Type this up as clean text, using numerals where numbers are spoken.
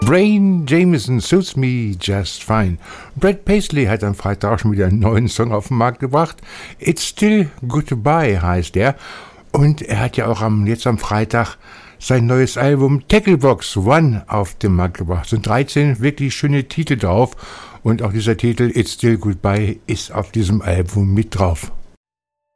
Brain Jameson suits me just fine. Brad Paisley hat am Freitag auch schon wieder einen neuen Song auf den Markt gebracht. It's Still Goodbye heißt er. Und er hat ja auch jetzt am Freitag sein neues Album Tacklebox One auf den Markt gebracht. Es sind 13 wirklich schöne Titel drauf. Und auch dieser Titel It's Still Goodbye ist auf diesem Album mit drauf.